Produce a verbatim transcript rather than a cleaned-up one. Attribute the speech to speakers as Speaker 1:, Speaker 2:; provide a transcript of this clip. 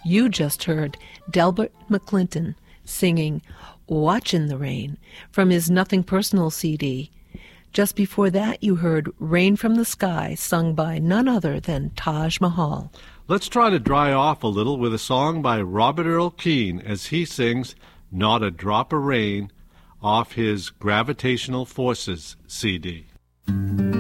Speaker 1: You just heard Delbert McClinton singing Watchin' the Rain from his Nothing Personal C D. Just before that, you heard Rain from the Sky, sung by none other than Taj Mahal.
Speaker 2: Let's try to dry off a little with a song by Robert Earl Keen as he sings Not a Drop of Rain off his Gravitational Forces C D.